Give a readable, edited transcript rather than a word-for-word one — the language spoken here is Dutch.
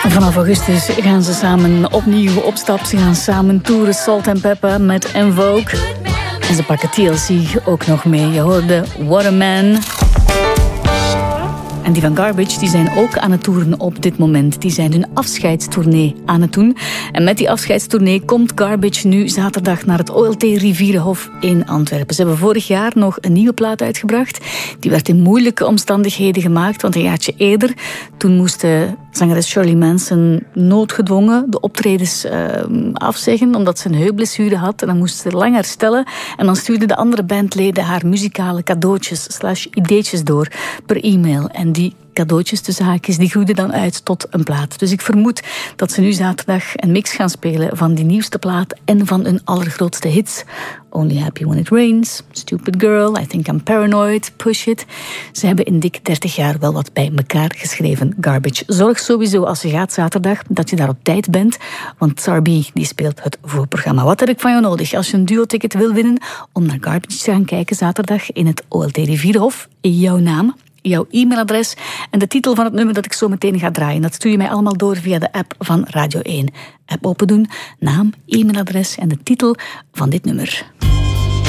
Vanaf augustus gaan ze samen opnieuw op stap. Ze gaan samen toeren, Salt-N-Pepa met En Vogue. En ze pakken TLC ook nog mee. Je hoorde What a Man. En die van Garbage, die zijn ook aan het toeren op dit moment. Die zijn hun afscheidstournee aan het doen. En met die afscheidstournee komt Garbage nu zaterdag naar het OLT Rivierenhof in Antwerpen. Ze hebben vorig jaar nog een nieuwe plaat uitgebracht. Die werd in moeilijke omstandigheden gemaakt, want een jaartje eerder, toen moest zangeres Shirley Manson noodgedwongen de optredens afzeggen, omdat ze een heupblessure had. En dan moest ze lang herstellen. En dan stuurde de andere bandleden haar muzikale cadeautjes / ideetjes door per e-mail. En die cadeautjes, tussen haakjes, die groeiden dan uit tot een plaat. Dus ik vermoed dat ze nu zaterdag een mix gaan spelen van die nieuwste plaat en van hun allergrootste hits. Only Happy When It Rains, Stupid Girl, I Think I'm Paranoid, Push It. Ze hebben in dik 30 jaar wel wat bij elkaar geschreven, Garbage. Zorg sowieso als je gaat zaterdag dat je daar op tijd bent, want Sarbi die speelt het voorprogramma. Wat heb ik van jou nodig als je een duo-ticket wil winnen om naar Garbage te gaan kijken zaterdag in het OLT Rivierenhof? Jouw naam, jouw e-mailadres en de titel van het nummer dat ik zo meteen ga draaien. Dat stuur je mij allemaal door via de app van Radio 1. App open doen, naam, e-mailadres en de titel van dit nummer.